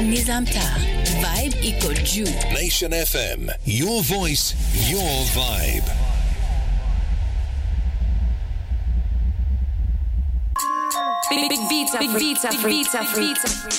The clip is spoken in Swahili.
Nizamta, vibe iko juu. Nation FM, your voice, your vibe. Big Vita, Vita, Vita, Vita.